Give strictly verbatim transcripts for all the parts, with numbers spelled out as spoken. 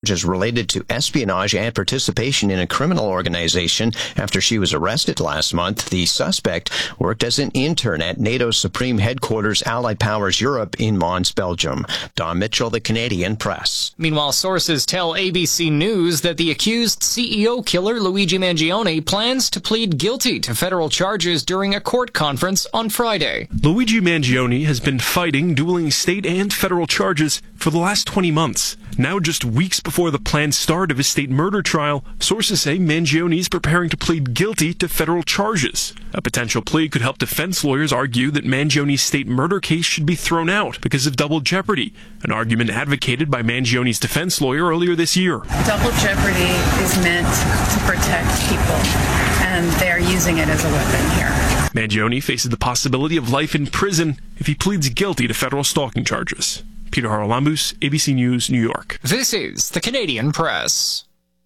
charges related to espionage and participation in a criminal organization after she was arrested last month. The suspect worked as an intern at NATO's Supreme Headquarters Allied Powers Europe in Mons, Belgium. Don Mitchell, The Canadian Press. Meanwhile, sources tell A B C News that the accused C E O killer, Luigi Mangione, plans to plead guilty to federal charges during a court conference on Friday. Luigi Mangione has been fighting dueling state and federal charges for the last twenty months. Now, just weeks before the planned start of his state murder trial, sources say Mangione is preparing to plead guilty to federal charges. A potential plea could help defense lawyers argue that Mangione's state murder case should be thrown out because of double jeopardy, an argument advocated by Mangione's defense lawyer earlier this year. Double jeopardy is meant to protect people, and they're using it as a weapon here. Mangione faces the possibility of life in prison if he pleads guilty to federal stalking charges. Peter Haralambous, A B C News, New York. This is The Canadian Press.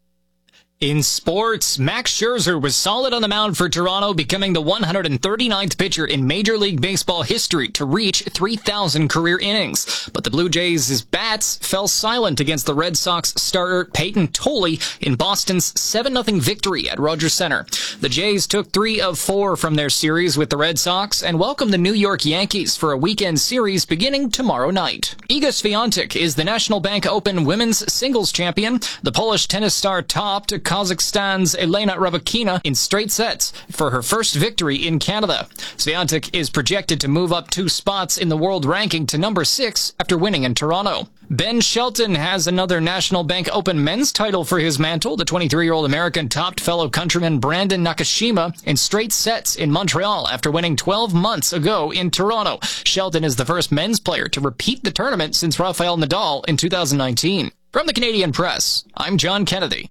In sports, Max Scherzer was solid on the mound for Toronto, becoming the one hundred thirty-ninth pitcher in Major League Baseball history to reach three thousand career innings. But the Blue Jays' bats fell silent against the Red Sox starter Peyton Tolley in Boston's seven nothing victory at Rogers Center. The Jays took three of four from their series with the Red Sox and welcome the New York Yankees for a weekend series beginning tomorrow night. Iga Swiatek is the National Bank Open women's singles champion. The Polish tennis star topped Kazakhstan's Elena Rybakina in straight sets for her first victory in Canada. Swiatek is projected to move up two spots in the world ranking to number six after winning in Toronto. Ben Shelton has another National Bank Open men's title for his mantle. The twenty-three-year-old American topped fellow countryman Brandon Nakashima in straight sets in Montreal after winning twelve months ago in Toronto. Shelton is the first men's player to repeat the tournament since Rafael Nadal in two thousand nineteen. From the Canadian Press, I'm John Kennedy.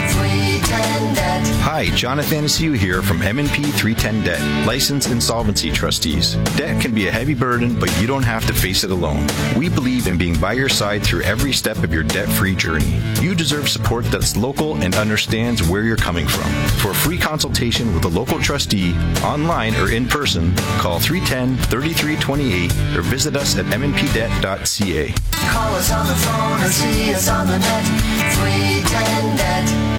Hi, Jonathan Asiu here from M and P three ten Debt, licensed insolvency trustees. Debt can be a heavy burden, but you don't have to face it alone. We believe in being by your side through every step of your debt-free journey. You deserve support that's local and understands where you're coming from. For a free consultation with a local trustee, online or in person, call three one zero, three three two eight or visit us at m n p debt dot c a. Call us on the phone or see us on the net. three ten Debt.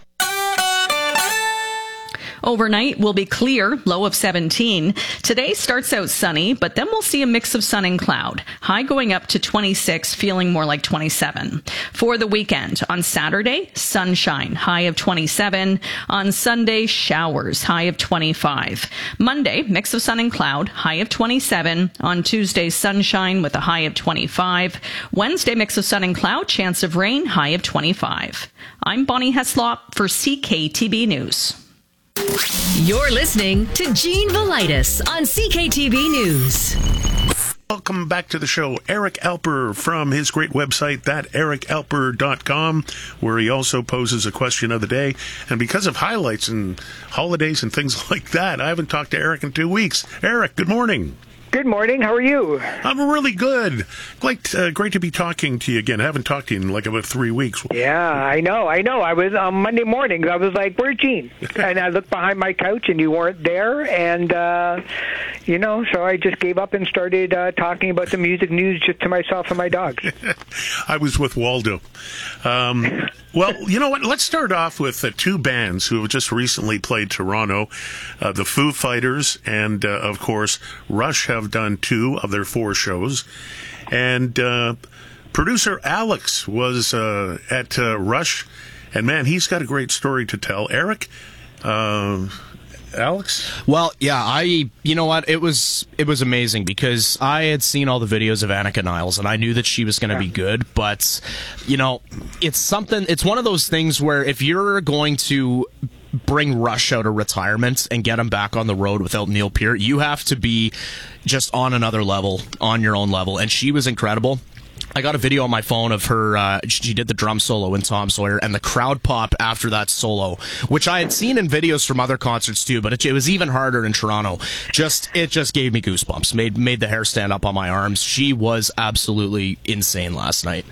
Overnight will be clear, low of seventeen. Today starts out sunny, but then we'll see a mix of sun and cloud. High going up to twenty-six, feeling more like twenty-seven. For the weekend, on Saturday, sunshine, high of twenty-seven. On Sunday, showers, high of twenty-five. Monday, mix of sun and cloud, high of twenty-seven. On Tuesday, sunshine with a high of twenty-five. Wednesday, mix of sun and cloud, chance of rain, high of twenty-five. I'm Bonnie Heslop for C K T B News. You're listening to Gene Velitis on C K T V News. Welcome back to the show. Eric Alper from his great website, that eric alper dot com, where he also poses a question of the day. And because of highlights and holidays and things like that, I haven't talked to Eric in two weeks. Eric, good morning. Good morning. How are you? I'm really good. Great, uh, great to be talking to you again. I haven't talked to you in like about three weeks. Yeah, I know. I know. I was on Monday morning. I was like, "Where's Gene?" And I looked behind my couch, and you weren't there. And uh, you know, so I just gave up and started uh, talking about the music news just to myself and my dogs. I was with Waldo. Um, well, you know what? Let's start off with uh, two bands who have just recently played Toronto. Uh, the Foo Fighters and, uh, of course, Rush have done two of their four shows. And uh, producer Alex was uh, at uh, Rush. And, man, he's got a great story to tell. Eric, uh, Alex? Well, yeah, I, you know what, it was it was amazing because I had seen all the videos of Annika Niles and I knew that she was going to be good, but, you know, it's something, it's one of those things where if you're going to bring Rush out of retirement and get him back on the road without Neil Peart, you have to be just on another level, on your own level, and she was incredible. I got a video on my phone of her, uh, she did the drum solo in Tom Sawyer, and the crowd pop after that solo, which I had seen in videos from other concerts too, but it, it was even harder in Toronto. Just, it just gave me goosebumps, made, made the hair stand up on my arms. She was absolutely insane last night.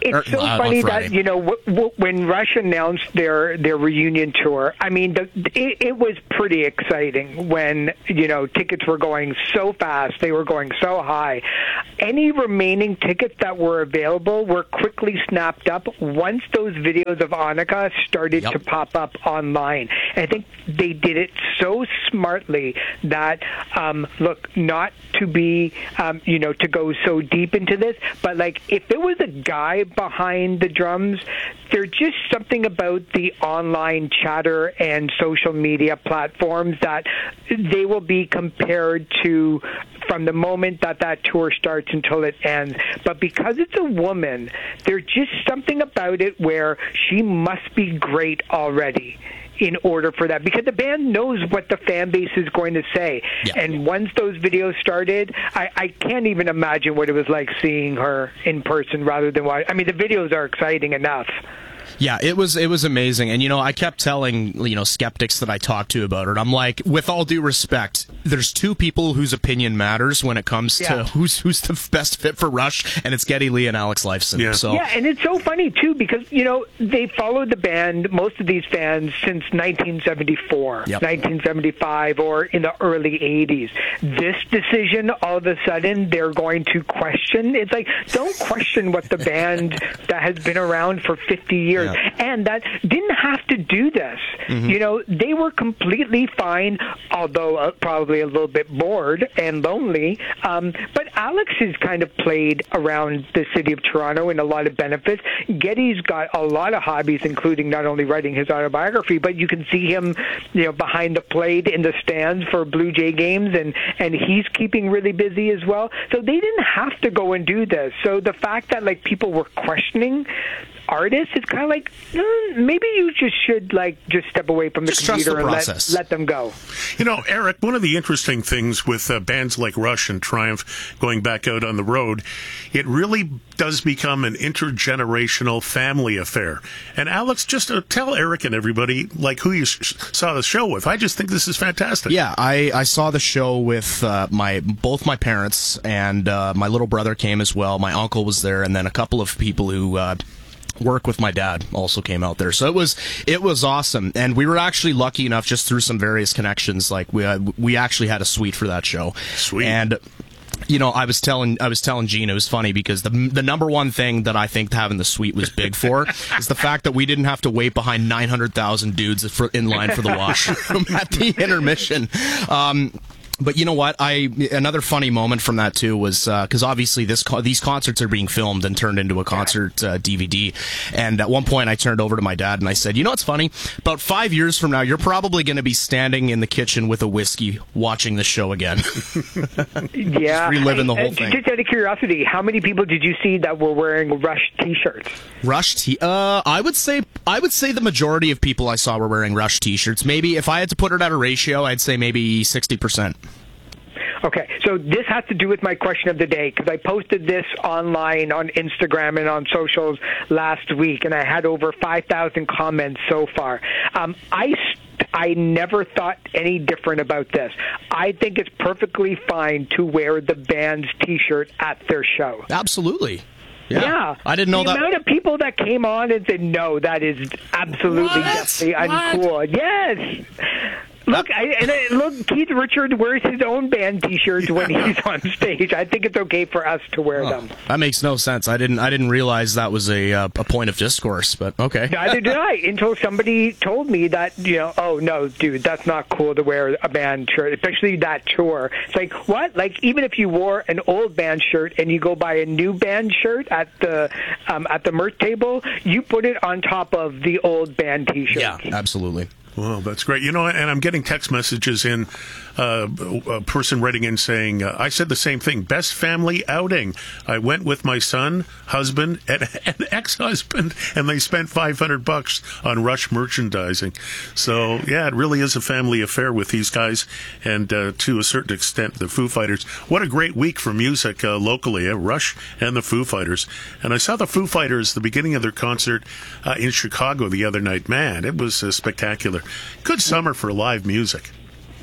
It's so uh, funny that, you know, w- w- when Rush announced their, their reunion tour, I mean, the, it, it was pretty exciting when, you know, tickets were going so fast. They were going so high. Any remaining tickets that were available were quickly snapped up once those videos of Annika started Yep. to pop up online. And I think they did it so smartly that, um, look, not to be, um, you know, to go so deep into this, but like if it was a guy behind the drums, there's just something about the online chatter and social media platforms that they will be compared to from the moment that that tour starts until it ends. But because it's a woman, there's just something about it where she must be great already in order for that, because the band knows what the fan base is going to say. Yeah. And once those videos started, I, I can't even imagine what it was like seeing her in person rather than watch. I mean, the videos are exciting enough. Yeah, it was it was amazing. And, you know, I kept telling, you know, skeptics that I talked to about it, I'm like, with all due respect, there's two people whose opinion matters when it comes Yeah. to who's who's the best fit for Rush, and it's Geddy Lee and Alex Lifeson. Yeah. So Yeah, and it's so funny, too, because, you know, they followed the band, most of these fans, since nineteen seventy-four, Yep. nineteen seventy-five, or in the early eighties. This decision, all of a sudden, they're going to question. It's like, don't question what the band that has been around for fifty years, Yeah. and that didn't have to do this. Mm-hmm. You know, they were completely fine, although uh, probably a little bit bored and lonely. Um, but Alex has kind of played around the city of Toronto in a lot of benefits. Geddy's got a lot of hobbies, including not only writing his autobiography, but you can see him, you know, behind the plate in the stands for Blue Jay games, and, and he's keeping really busy as well. So they didn't have to go and do this. So the fact that, like, people were questioning artists, it's kind of like, mm, maybe you just should, like, just step away from the Just trust computer the and let, process. let them go. You know, Eric, one of the interesting things with uh, bands like Rush and Triumph going back out on the road, it really does become an intergenerational family affair. And Alex, just uh, tell Eric and everybody, like, who you sh- saw the show with. I just think this is fantastic. Yeah, I, I saw the show with uh, my both my parents, and uh, my little brother came as well. My uncle was there, and then a couple of people who uh, work with my dad also came out there. So it was it was awesome, and we were actually lucky enough, just through some various connections, like we uh, we actually had a suite for that show. Sweet. And you know, I was telling I was telling Gene, it was funny because the the number one thing that I think having the suite was big for is the fact that we didn't have to wait behind nine hundred thousand dudes for, in line for the washroom at the intermission. Um, But you know what? I another funny moment from that too was because uh, obviously this co- these concerts are being filmed and turned into a concert uh, D V D. And at one point, I turned over to my dad and I said, "You know what's funny? About five years from now, you're probably going to be standing in the kitchen with a whiskey, watching the show again." Yeah, Just reliving the Hey, whole uh, thing. Just out of curiosity, how many people did you see that were wearing Rush T-shirts? Rush t uh I would say I would say the majority of people I saw were wearing Rush T-shirts. Maybe if I had to put it at a ratio, I'd say maybe sixty percent. Okay, so this has to do with my question of the day, because I posted this online on Instagram and on socials last week, and I had over five thousand comments so far. Um, I I never thought any different about this. I think it's perfectly fine to wear the band's T-shirt at their show. Absolutely. Yeah. Yeah. I didn't know the that. The amount of people that came on and said, no, that is absolutely What? definitely What? uncool. Yes. Look, I, and I, look, Keith Richard wears his own band T-shirts when he's on stage. I think it's okay for us to wear Oh, them. that makes no sense. I didn't. I didn't realize that was a uh, a point of discourse. But okay. Neither did I, until somebody told me that, you know, oh no, dude, that's not cool to wear a band shirt, especially that tour. It's like, what? Like, even if you wore an old band shirt and you go buy a new band shirt at the um, at the merch table, you put it on top of the old band T-shirt. Yeah, absolutely. Well, that's great. You know, and I'm getting text messages in, uh, a person writing in saying, uh, I said the same thing, best family outing. I went with my son, husband, and, and ex-husband, and they spent five hundred bucks on Rush merchandising. So, yeah, it really is a family affair with these guys, and uh, to a certain extent, the Foo Fighters. What a great week for music uh, locally, uh, Rush and the Foo Fighters. And I saw the Foo Fighters, the beginning of their concert uh, in Chicago the other night. Man, it was uh, spectacular. Good summer for live music.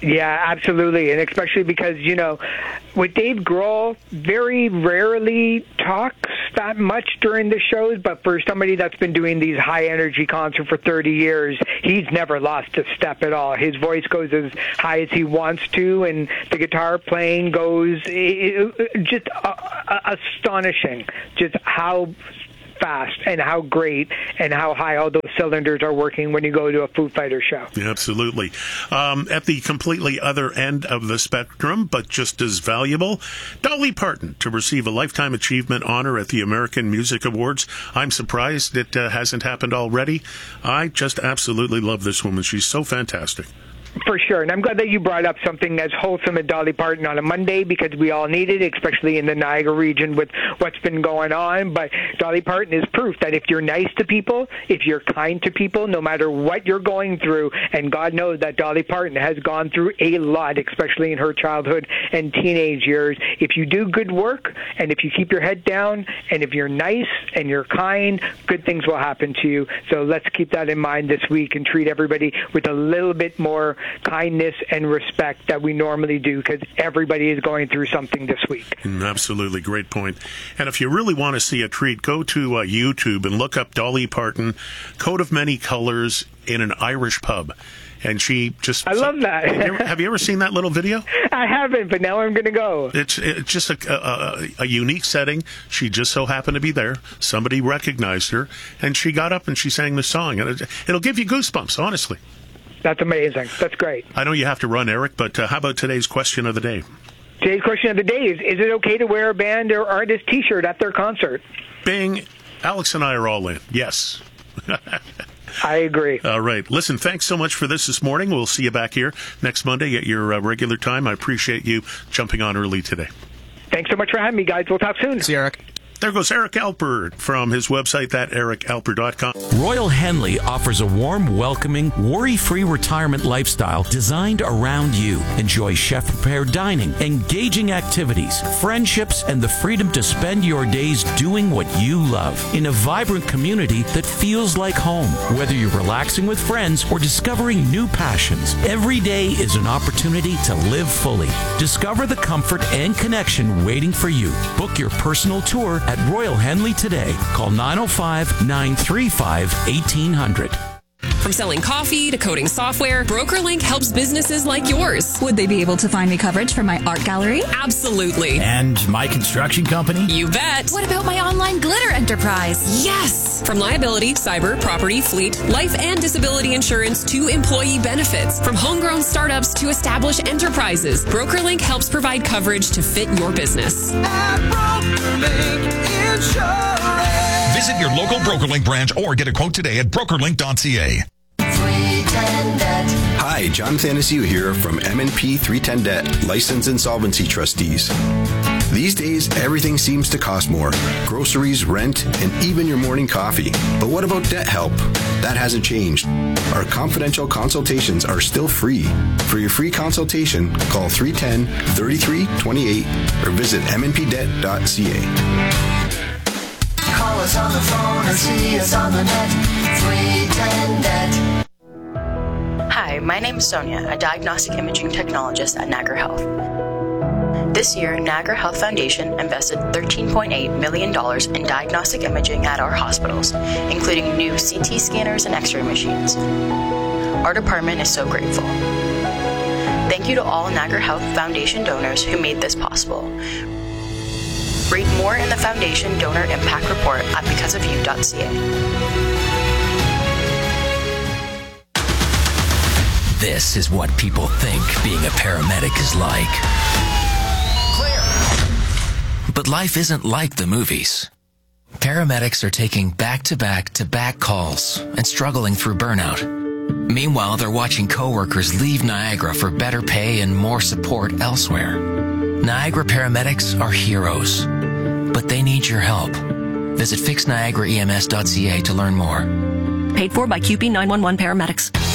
Yeah, absolutely. And especially because, you know, with Dave Grohl, very rarely talks that much during the shows, but for somebody that's been doing these high-energy concerts for thirty years, he's never lost a step at all. His voice goes as high as he wants to, and the guitar playing goes it, it, just uh, uh, astonishing, just how fast and how great and how high all those cylinders are working when you go to a Foo Fighters show. Yeah, absolutely. Um, at the completely other end of the spectrum, but just as valuable, Dolly Parton to receive a Lifetime Achievement honor at the American Music Awards. I'm surprised it uh, hasn't happened already. I just absolutely love this woman. She's so fantastic. For sure. And I'm glad that you brought up something as wholesome as Dolly Parton on a Monday, because we all need it, especially in the Niagara region with what's been going on. But Dolly Parton is proof that if you're nice to people, if you're kind to people, no matter what you're going through, and God knows that Dolly Parton has gone through a lot, especially in her childhood and teenage years, if you do good work and if you keep your head down and if you're nice and you're kind, good things will happen to you. So let's keep that in mind this week and treat everybody with a little bit more kindness and respect that we normally do, because everybody is going through something this week. Mm, absolutely. Great point. And if you really want to see a treat, go to uh, YouTube and look up Dolly Parton, Coat of Many Colors in an Irish pub. And she just... I love that. have, you ever, have you ever seen that little video? I haven't, but now I'm going to go. It's, it's just a, a, a unique setting. She just so happened to be there. Somebody recognized her, and she got up and she sang the song. And it, it'll give you goosebumps, honestly. That's amazing. That's great. I know you have to run, Eric, but uh, how about today's question of the day? Today's question of the day is, is it okay to wear a band or artist T-shirt at their concert? Bing. Alex and I are all in. Yes. I agree. All right. Listen, thanks so much for this this morning. We'll see you back here next Monday at your uh, regular time. I appreciate you jumping on early today. Thanks so much for having me, guys. We'll talk soon. See you, Eric. There goes Eric Alper from his website, that eric alper dot com. Royal Henley offers a warm, welcoming, worry-free retirement lifestyle designed around you. Enjoy chef-prepared dining, engaging activities, friendships, and the freedom to spend your days doing what you love in a vibrant community that feels like home. Whether you're relaxing with friends or discovering new passions, every day is an opportunity to live fully. Discover the comfort and connection waiting for you. Book your personal tour at Royal Henley today. Call nine oh five, nine three five, eighteen hundred. From selling coffee to coding software, BrokerLink helps businesses like yours. Would they be able to find me coverage for my art gallery? Absolutely. And my construction company? You bet. What about my online glitter enterprise? Yes. From liability, cyber, property, fleet, life and disability insurance to employee benefits. From homegrown startups to established enterprises, BrokerLink helps provide coverage to fit your business. At BrokerLink Insurance. Visit your local BrokerLink branch or get a quote today at broker link dot c a. Hi, John Thanasiu here from M and P three ten Debt, Licensed Insolvency Trustees. These days, everything seems to cost more. Groceries, rent, and even your morning coffee. But what about debt help? That hasn't changed. Our confidential consultations are still free. For your free consultation, call three one zero, three three two eight or visit m n p debt dot c a. Call us on the phone or see us on the net. three ten Debt. Hi, my name is Sonia, a diagnostic imaging technologist at Niagara Health. This year, Niagara Health Foundation invested thirteen point eight million dollars in diagnostic imaging at our hospitals, including new C T scanners and X-ray machines. Our department is so grateful. Thank you to all Niagara Health Foundation donors who made this possible. Read more in the Foundation Donor Impact Report at because of you dot c a. This is what people think being a paramedic is like. Clear. But life isn't like the movies. Paramedics are taking back-to-back-to-back calls and struggling through burnout. Meanwhile, they're watching coworkers leave Niagara for better pay and more support elsewhere. Niagara paramedics are heroes, but they need your help. Visit fix niagara e m s dot c a to learn more. Paid for by Q P nine one one Paramedics.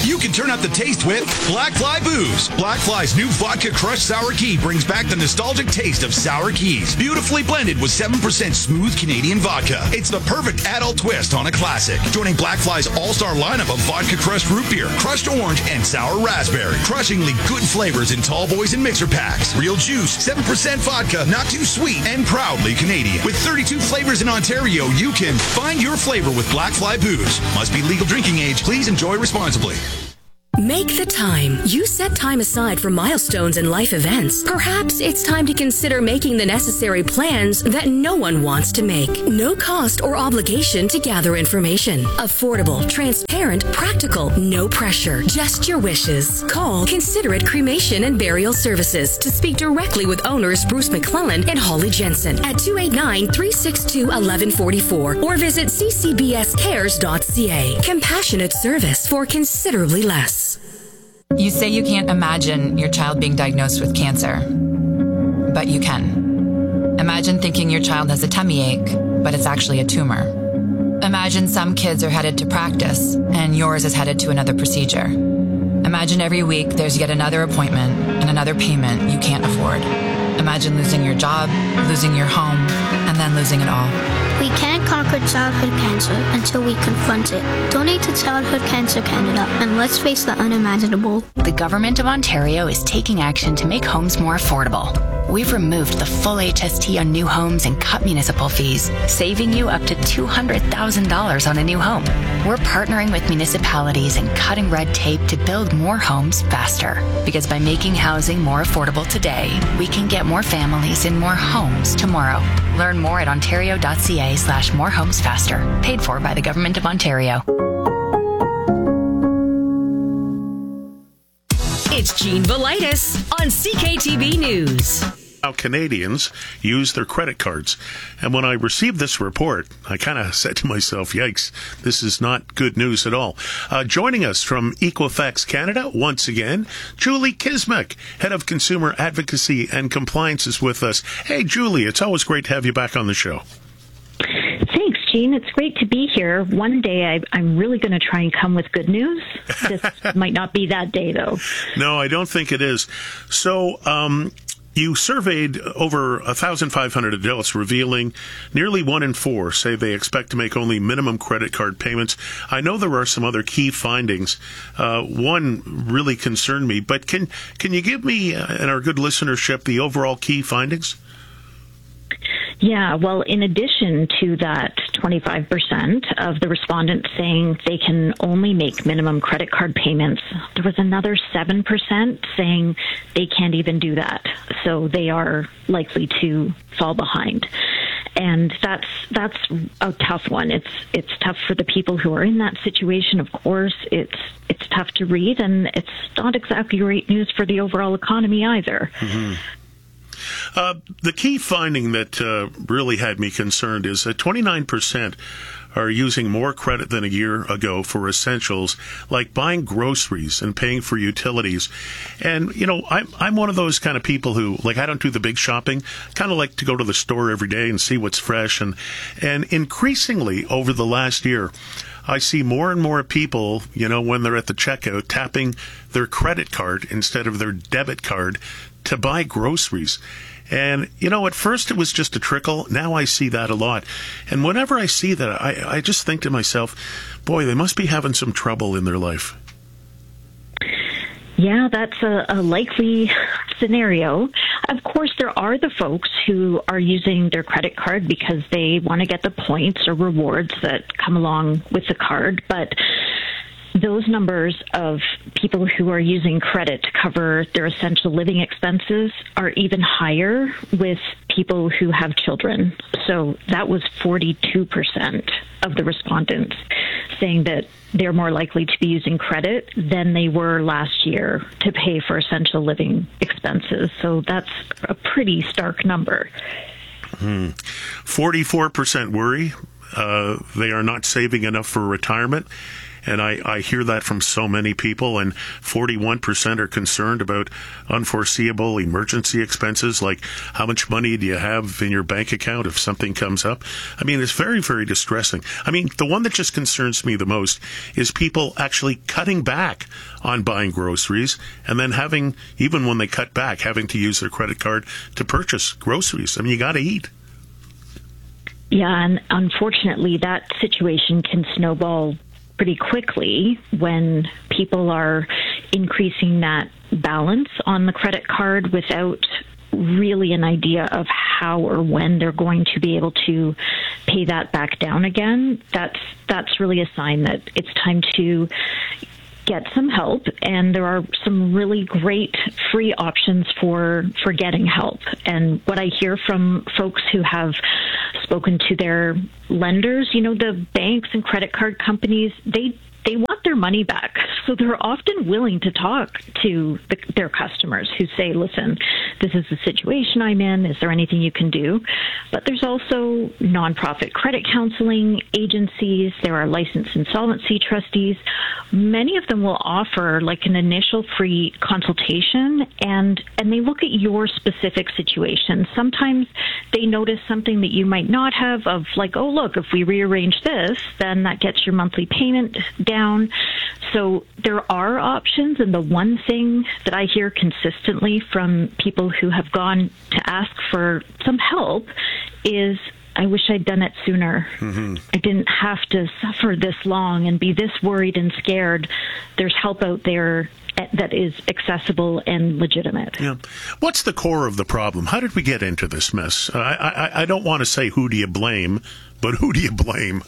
You can turn up the taste with Black Fly Booze. Black Fly's new Vodka Crushed Sour Key brings back the nostalgic taste of sour keys. Beautifully blended with seven percent smooth Canadian vodka. It's the perfect adult twist on a classic. Joining Black Fly's all-star lineup of vodka crushed root beer, crushed orange, and sour raspberry. Crushingly good flavors in tall boys and mixer packs. Real juice, seven percent vodka, not too sweet, and proudly Canadian. With thirty-two flavors in Ontario, you can find your flavor with Black Fly Booze. Must be legal drinking age. Please enjoy responsibly. Make the time. You set time aside for milestones and life events. Perhaps it's time to consider making the necessary plans that no one wants to make. No cost or obligation to gather information. Affordable, transparent, practical, no pressure. Just your wishes. Call Considerate Cremation and Burial Services to speak directly with owners Bruce McClellan and Holly Jensen at two eight nine, three six two, one one four four or visit c c b s cares dot c a. Compassionate service for considerably less. You say you can't imagine your child being diagnosed with cancer, but you can. Imagine thinking your child has a tummy ache, but it's actually a tumor. Imagine some kids are headed to practice, and yours is headed to another procedure. Imagine every week there's yet another appointment and another payment you can't afford. Imagine losing your job, losing your home, and then losing it all. We can't conquer childhood cancer until we confront it. Donate to Childhood Cancer Canada and let's face the unimaginable. The Government of Ontario is taking action to make homes more affordable. We've removed the full H S T on new homes and cut municipal fees, saving you up to two hundred thousand dollars on a new home. We're partnering with municipalities and cutting red tape to build more homes faster. Because by making housing more affordable today, we can get more families in more homes tomorrow. Learn more at ontario.ca slash more homes faster. Paid for by the Government of Ontario. It's Jean Velitis on C K T V News. How Canadians use their credit cards. And when I received this report, I kind of said to myself, yikes, this is not good news at all. Uh, joining us from Equifax Canada, once again, Julie Kismek, Head of Consumer Advocacy and Compliance, is with us. Hey, Julie, it's always great to have you back on the show. Thanks, Gene. It's great to be here. One day I, I'm really going to try and come with good news. This might not be that day, though. No, I don't think it is. So, um, you surveyed over one thousand five hundred adults, revealing nearly one in four say they expect to make only minimum credit card payments. I know there are some other key findings. Uh, one really concerned me, but can can you give me uh, and our good listenership the overall key findings? Yeah, well, in addition to that twenty-five percent of the respondents saying they can only make minimum credit card payments, there was another seven percent saying they can't even do that. So they are likely to fall behind. And that's that's a tough one. It's it's tough for the people who are in that situation, of course. It's it's tough to read, and it's not exactly great news for the overall economy either. Mm-hmm. Uh, the key finding that uh, really had me concerned is that twenty-nine percent are using more credit than a year ago for essentials like buying groceries and paying for utilities. And, you know, I'm, I'm one of those kind of people who, like, I don't do the big shopping, kind of like to go to the store every day and see what's fresh. And, and increasingly over the last year, I see more and more people, you know, when they're at the checkout, tapping their credit card instead of their debit card to buy groceries. And, you know, at first it was just a trickle. Now I see that a lot. And whenever I see that, I, I just think to myself, boy, they must be having some trouble in their life. Yeah, that's a, a likely scenario. Of course, there are the folks who are using their credit card because they want to get the points or rewards that come along with the card. But those numbers of people who are using credit to cover their essential living expenses are even higher with people who have children. So that was forty-two percent of the respondents saying that they're more likely to be using credit than they were last year to pay for essential living expenses. So that's a pretty stark number. Hmm. forty-four percent worry uh, they are not saving enough for retirement. And I, I hear that from so many people, and forty-one percent are concerned about unforeseeable emergency expenses, like how much money do you have in your bank account if something comes up? I mean, it's very, very distressing. I mean, the one that just concerns me the most is people actually cutting back on buying groceries and then having, even when they cut back, having to use their credit card to purchase groceries. I mean, you got to eat. Yeah, and unfortunately, that situation can snowball pretty quickly when people are increasing that balance on the credit card without really an idea of how or when they're going to be able to pay that back down again. That's that's really a sign that it's time to get some help, and there are some really great free options for for getting help. And what I hear from folks who have spoken to their lenders, you know, the banks and credit card companies, they they want their money back. So they're often willing to talk to the, their customers who say, listen, this is the situation I'm in. Is there anything you can do? But there's also nonprofit credit counseling agencies. There are licensed insolvency trustees. Many of them will offer like an initial free consultation, and, and they look at your specific situation. Sometimes they notice something that you might not have, of like, oh, look, if we rearrange this, then that gets your monthly payment down. So there are options, and the one thing that I hear consistently from people who have gone to ask for some help is, I wish I'd done it sooner. Mm-hmm. I didn't have to suffer this long and be this worried and scared. There's help out there that is accessible and legitimate. Yeah. What's the core of the problem? How did we get into this mess? I, I, I don't want to say who do you blame, but who do you blame?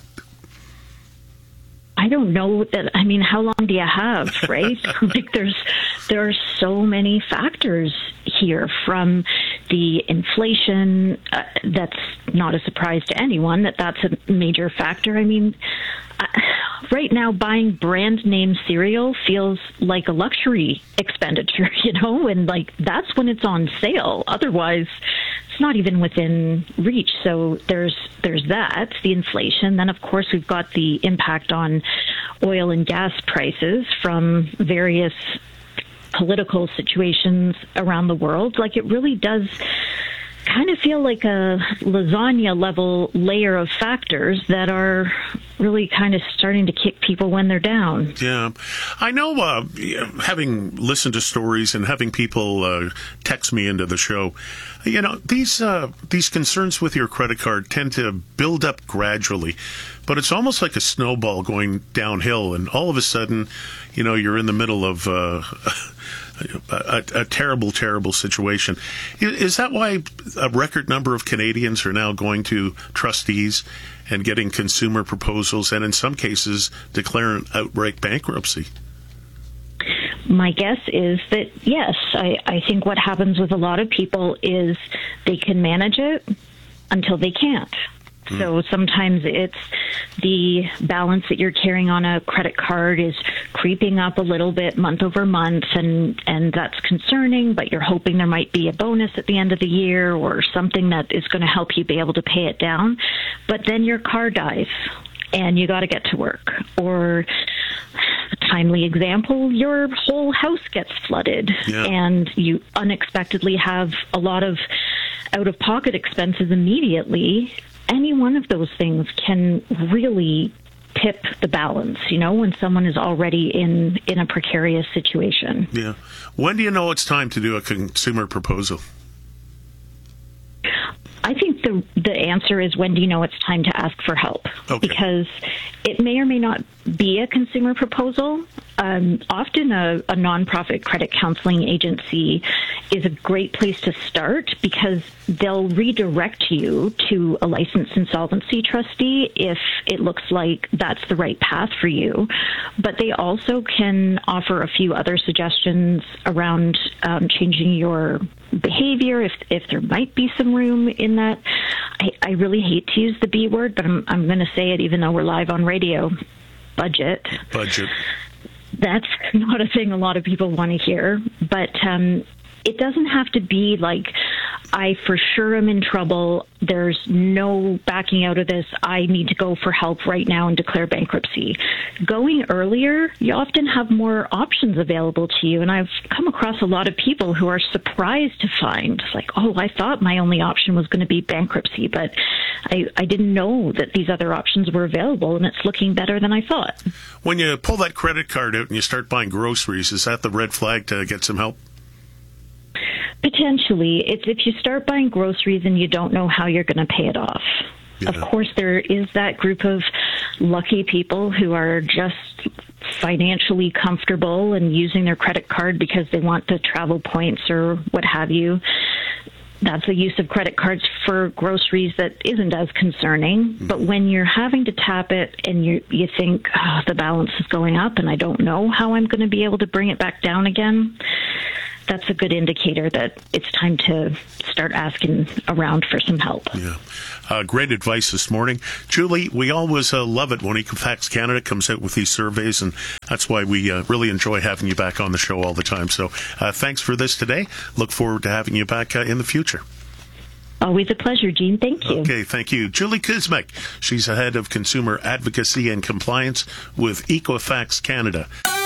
I don't know that. I mean, how long do you have, right? Like, there's there are so many factors here, from the inflation. Uh, that's not a surprise to anyone that that's a major factor. I mean, uh, right now, buying brand name cereal feels like a luxury expenditure, you know, and like that's when it's on sale. Otherwise, it's not even within reach. So there's there's that, the inflation. Then, of course, we've got the impact on oil and gas prices from various political situations around the world. Like, it really does kind of feel like a lasagna level layer of factors that are really kind of starting to kick people when they're down. Yeah. I know, uh, having listened to stories and having people uh, text me into the show, you know, these uh, these concerns with your credit card tend to build up gradually, but it's almost like a snowball going downhill, and all of a sudden, you know, you're in the middle of uh, a, a terrible, terrible situation. Is that why a record number of Canadians are now going to trustees and getting consumer proposals, and in some cases declaring outright bankruptcy? My guess is that, yes, I, I think what happens with a lot of people is they can manage it until they can't. Mm. So sometimes it's the balance that you're carrying on a credit card is creeping up a little bit month over month, and, and that's concerning, but you're hoping there might be a bonus at the end of the year or something that is going to help you be able to pay it down. But then your car dies and you got to get to work. Or, a timely example, your whole house gets flooded, yeah. and you unexpectedly have a lot of out-of-pocket expenses immediately. Any one of those things can really tip the balance, you know, when someone is already in, in a precarious situation. Yeah. When do you know it's time to do a consumer proposal? I think the the answer is, when do you know it's time to ask for help? Okay. Because it may or may not be a consumer proposal. Um, often a, a nonprofit credit counseling agency is a great place to start, because they'll redirect you to a licensed insolvency trustee if it looks like that's the right path for you. But they also can offer a few other suggestions around um, changing your behavior, if if there might be some room in that. I, I really hate to use the B word, but I'm I'm going to say it even though we're live on radio. Budget. Budget. That's not a thing a lot of people want to hear, but um, it doesn't have to be like I for sure am in trouble. There's no backing out of this. I need to go for help right now and declare bankruptcy. Going earlier, you often have more options available to you. And I've come across a lot of people who are surprised to find, like, oh, I thought my only option was going to be bankruptcy, but I, I didn't know that these other options were available, and it's looking better than I thought. When you pull that credit card out and you start buying groceries, is that the red flag to get some help? Potentially. It's if you start buying groceries and you don't know how you're going to pay it off. Yeah. Of course, there is that group of lucky people who are just financially comfortable and using their credit card because they want the travel points or what have you. That's a use of credit cards for groceries that isn't as concerning. Mm-hmm. But when you're having to tap it and you you think, oh, the balance is going up and I don't know how I'm going to be able to bring it back down again, that's a good indicator that it's time to start asking around for some help. Yeah. Uh, great advice this morning. Julie, we always uh, love it when Equifax Canada comes out with these surveys, and that's why we uh, really enjoy having you back on the show all the time. So uh, thanks for this today. Look forward to having you back uh, in the future. Always a pleasure, Gene. Thank you. Okay, thank you. Julie Kuzmic, she's the head of Consumer Advocacy and Compliance with Equifax Canada.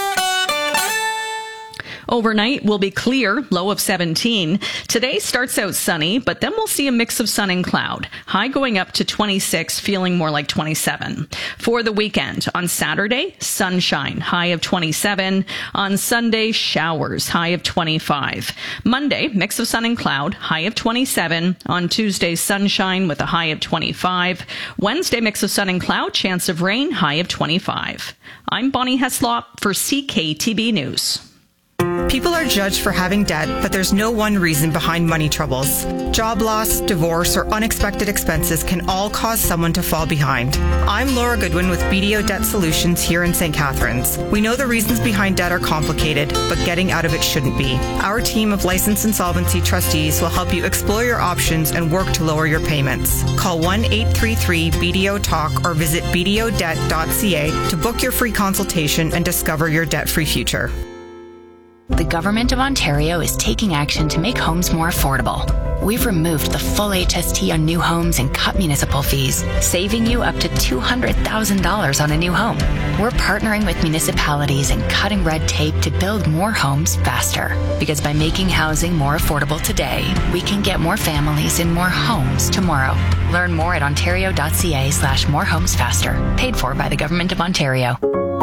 Overnight will be clear, low of seventeen. Today starts out sunny, but then we'll see a mix of sun and cloud. High going up to twenty-six, feeling more like twenty-seven. For the weekend, on Saturday, sunshine, high of twenty-seven. On Sunday, showers, high of twenty-five. Monday, mix of sun and cloud, high of twenty-seven. On Tuesday, sunshine with a high of twenty-five. Wednesday, mix of sun and cloud, chance of rain, high of twenty-five. I'm Bonnie Heslop for C K T B News. People are judged for having debt, but there's no one reason behind money troubles. Job loss, divorce, or unexpected expenses can all cause someone to fall behind. I'm Laura Goodwin with B D O Debt Solutions here in Saint Catharines. We know the reasons behind debt are complicated, but getting out of it shouldn't be. Our team of licensed insolvency trustees will help you explore your options and work to lower your payments. Call one eight three three B D O talk or visit b d o debt dot c a to book your free consultation and discover your debt-free future. The Government of Ontario is taking action to make homes more affordable. We've removed the full H S T on new homes and cut municipal fees, saving you up to two hundred thousand dollars on a new home. We're partnering with municipalities and cutting red tape to build more homes faster. Because by making housing more affordable today, we can get more families in more homes tomorrow. Learn more at ontario dot c a slash more homes faster. Paid for by the Government of Ontario.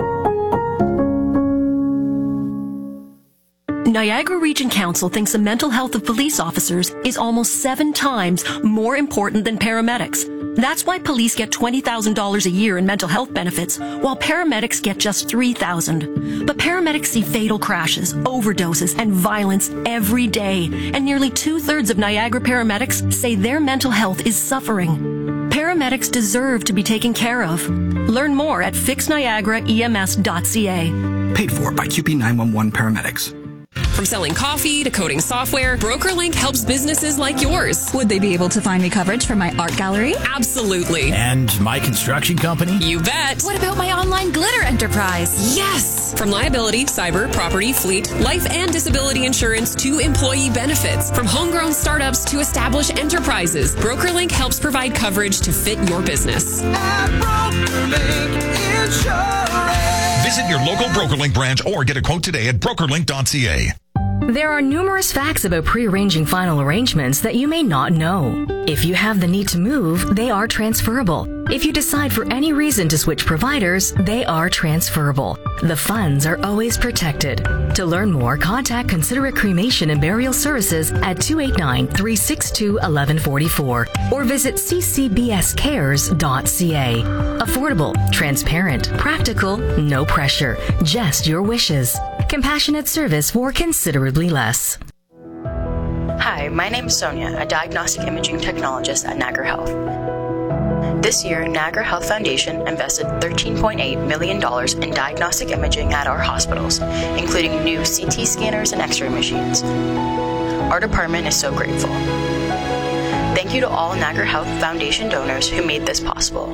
Niagara Region Council thinks the mental health of police officers is almost seven times more important than paramedics. That's why police get twenty thousand dollars a year in mental health benefits, while paramedics get just three thousand dollars. But paramedics see fatal crashes, overdoses, and violence every day, and nearly two-thirds of Niagara paramedics say their mental health is suffering. Paramedics deserve to be taken care of. Learn more at fix niagara e m s dot c a. Paid for by Q P nine one one Paramedics. From selling coffee to coding software, BrokerLink helps businesses like yours. Would they be able to find me coverage for my art gallery? Absolutely. And my construction company? You bet. What about my online glitter enterprise? Yes. From liability, cyber, property, fleet, life and disability insurance to employee benefits. From homegrown startups to established enterprises, BrokerLink helps provide coverage to fit your business. At BrokerLink Insurance. Visit your local BrokerLink branch or get a quote today at broker link dot c a. There are numerous facts about pre-arranging final arrangements that you may not know. If you have the need to move, they are transferable. If you decide for any reason to switch providers, they are transferable. The funds are always protected. To learn more, contact Considerate Cremation and Burial Services at two eight nine, three six two, one one four four or visit c c b s cares dot c a. Affordable, transparent, practical, no pressure, just your wishes. Compassionate service for considerably less. Hi, my name is Sonia, a diagnostic imaging technologist at Niagara Health. This year, Niagara Health Foundation invested thirteen point eight million dollars in diagnostic imaging at our hospitals, including new C T scanners and X-ray machines. Our department is so grateful. Thank you to all Niagara Health Foundation donors who made this possible.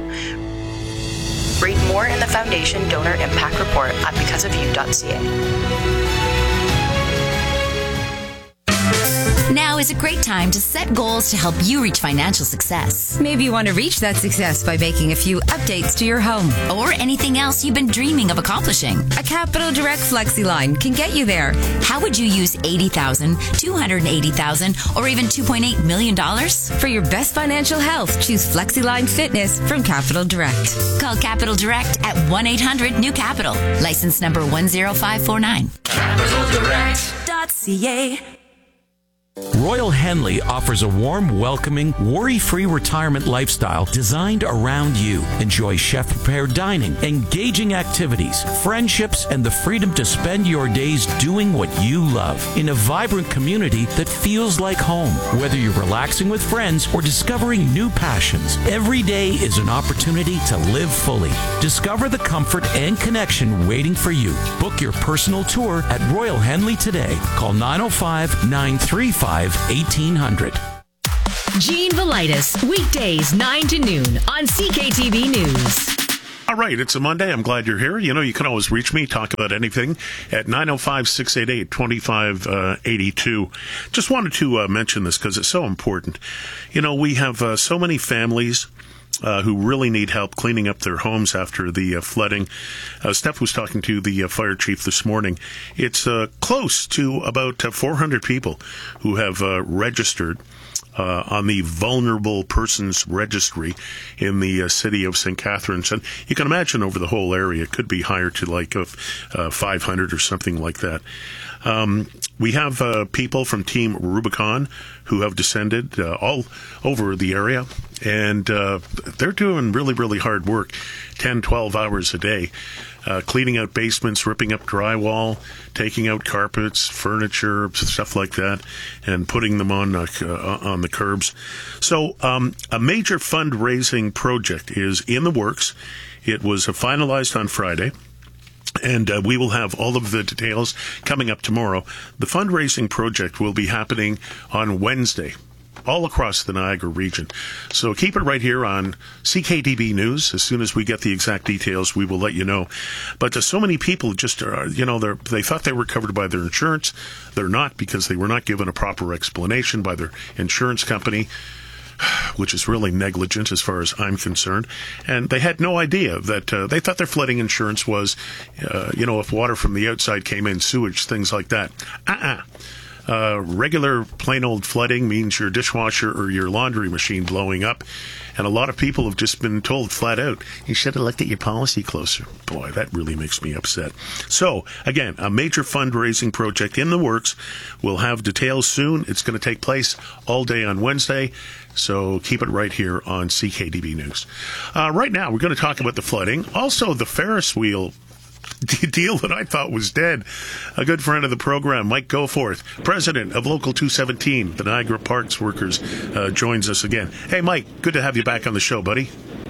Read more in the Foundation Donor Impact Report at because of you dot c a. Now Now is a great time to set goals to help you reach financial success. Maybe you want to reach that success by making a few updates to your home. Or anything else you've been dreaming of accomplishing. A Capital Direct FlexiLine can get you there. How would you use eighty thousand dollars, two hundred eighty thousand dollars, or even two point eight million dollars? For your best financial health, choose FlexiLine Fitness from Capital Direct. Call Capital Direct at one eight hundred new capital. License number one zero five four nine. Capital Direct. .ca. Royal Henley offers a warm, welcoming, worry-free retirement lifestyle designed around you. Enjoy chef-prepared dining, engaging activities, friendships, and the freedom to spend your days doing what you love in a vibrant community that feels like home. Whether you're relaxing with friends or discovering new passions, every day is an opportunity to live fully. Discover the comfort and connection waiting for you. Book your personal tour at Royal Henley today. Call nine oh five, nine three five, eighteen hundred. Gene Velitis, weekdays nine to noon on C K T V News. All right, it's a Monday. I'm glad you're here. You know, you can always reach me, talk about anything, at nine oh five, six eight eight, two five eight two. Just wanted to uh, mention this because it's so important. You know, we have uh, so many families Uh, who really need help cleaning up their homes after the uh, flooding. Uh, Steph was talking to the uh, fire chief this morning. It's uh, close to about uh, four hundred people who have uh, registered uh, on the Vulnerable Persons Registry in the uh, city of Saint Catharines. And you can imagine over the whole area, it could be higher to like uh, uh, five hundred or something like that. Um, we have uh, people from Team Rubicon who have descended uh, all over the area, and uh, they're doing really, really hard work, ten, twelve hours a day, uh, cleaning out basements, ripping up drywall, taking out carpets, furniture, stuff like that, and putting them on uh, on the curbs. So um, a major fundraising project is in the works. It was uh, finalized on Friday. And uh, we will have all of the details coming up tomorrow. The fundraising project will be happening on Wednesday, all across the Niagara region. So keep it right here on C K T V News. As soon as we get the exact details, we will let you know. But uh, so many people just are, you know, they're, they thought they were covered by their insurance. They're not, because they were not given a proper explanation by their insurance company, which is really negligent as far as I'm concerned. And they had no idea that uh, they thought their flooding insurance was, uh, you know, if water from the outside came in, sewage, things like that. Uh-uh. Uh, regular plain old flooding means your dishwasher or your laundry machine blowing up. And a lot of people have just been told flat out, you should have looked at your policy closer. Boy, that really makes me upset. So, again, a major fundraising project in the works. We'll have details soon. It's going to take place all day on Wednesday. So keep it right here on C K T V News. Uh, right now, we're going to talk about the flooding. Also, the Ferris wheel deal that I thought was dead. A good friend of the program, Mike Goforth, president of Local two seventeen, the Niagara Parks Workers, uh, joins us again. Hey, Mike, good to have you back on the show, buddy.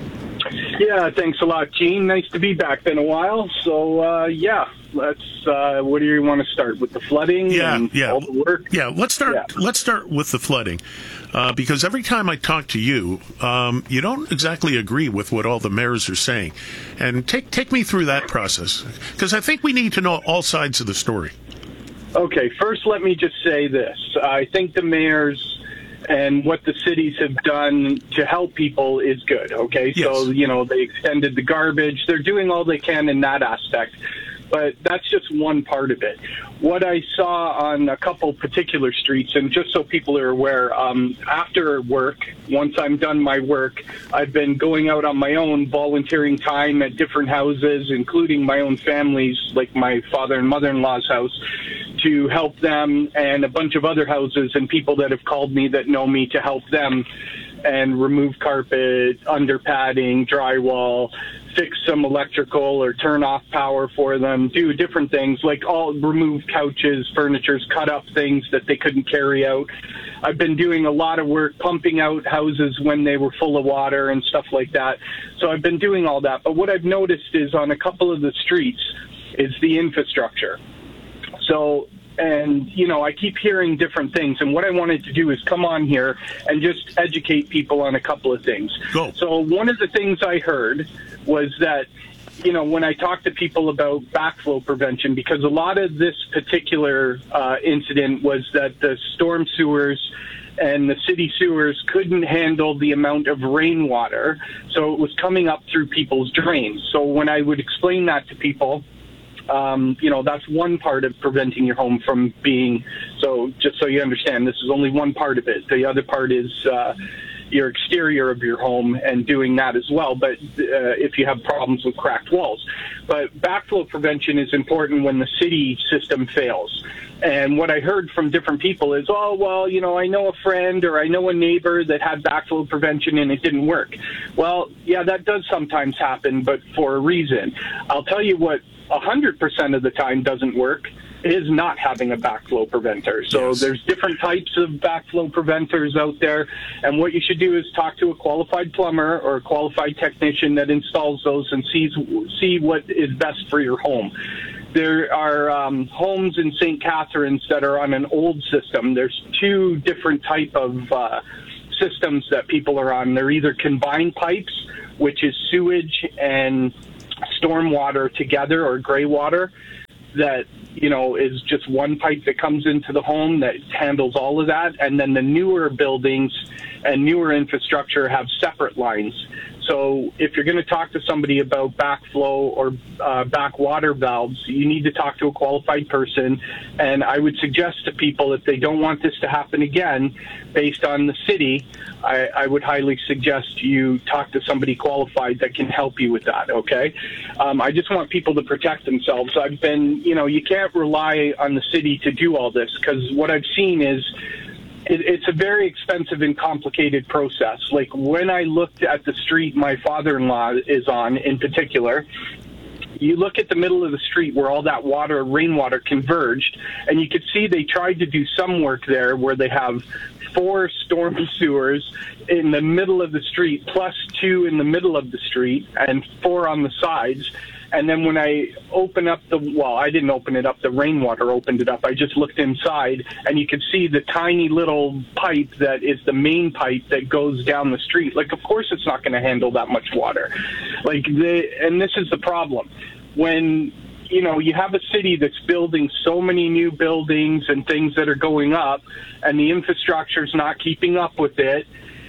Yeah, thanks a lot, Gene. Nice to be back. Been a while. So, uh, yeah, let's, uh, what do you want to start with, the flooding? Yeah, and yeah. all the work? Yeah, let's start, yeah. let's start with the flooding. Uh, because every time I talk to you, um, you don't exactly agree with what all the mayors are saying. And take take me through that process, because I think we need to know all sides of the story. Okay, first let me just say this. I think the mayors and what the cities have done to help people is good, okay? Yes. So, you know, they extended the garbage. They're doing all they can in that aspect. But that's just one part of it. What I saw on a couple particular streets, and just so people are aware, um, after work, once I'm done my work, I've been going out on my own, volunteering time at different houses, including my own families, like my father and mother-in-law's house, to help them, and a bunch of other houses and people that have called me that know me to help them, and remove carpet, under padding, drywall, fix some electrical or turn off power for them, do different things, like all remove couches, furnitures, cut up things that they couldn't carry out. I've been doing a lot of work pumping out houses when they were full of water and stuff like that. So I've been doing all that. But what I've noticed is on a couple of the streets is the infrastructure. So, and, you know, I keep hearing different things. And what I wanted to do is come on here and just educate people on a couple of things. Go. So one of the things I heard was that you know, when I talk to people about backflow prevention, because a lot of this particular uh, incident was that the storm sewers and the city sewers couldn't handle the amount of rainwater, so it was coming up through people's drains. So when I would explain that to people, um, you know, that's one part of preventing your home from being, so just so you understand, this is only one part of it. The other part is uh, your exterior of your home and doing that as well, but uh, if you have problems with cracked walls. But backflow prevention is important when the city system fails. And what I heard from different people is, oh, well, you know, I know a friend or I know a neighbor that had backflow prevention and it didn't work. Well, yeah, that does sometimes happen, but for a reason. I'll tell you what one hundred percent of the time doesn't work is not having a backflow preventer. So yes. There's different types of backflow preventers out there, and what you should do is talk to a qualified plumber or a qualified technician that installs those and sees see what is best for your home. There are um, homes in Saint Catharines that are on an old system. There's two different type of uh, systems that people are on. They're either combined pipes, which is sewage and stormwater together, or gray water, that, you know, is just one pipe that comes into the home that handles all of that. And then the newer buildings and newer infrastructure have separate lines. So if you're going to talk to somebody about backflow or uh, backwater valves, you need to talk to a qualified person. And I would suggest to people, if they don't want this to happen again, based on the city, I, I would highly suggest you talk to somebody qualified that can help you with that, okay? Um, I just want people to protect themselves. I've been, you know, you can't rely on the city to do all this, because what I've seen is It, it's a very expensive and complicated process. Like when I looked at the street my father-in-law is on in particular, you look at the middle of the street where all that water, rainwater converged, and you could see they tried to do some work there where they have four storm sewers in the middle of the street, plus two in the middle of the street, and four on the sides. And then when I open up the, well, I didn't open it up, the rainwater opened it up. I just looked inside, and you could see the tiny little pipe that is the main pipe that goes down the street. Like, of course it's not going to handle that much water. Like, the, and this is the problem. When, you know, you have a city that's building so many new buildings and things that are going up, and the infrastructure's not keeping up with it,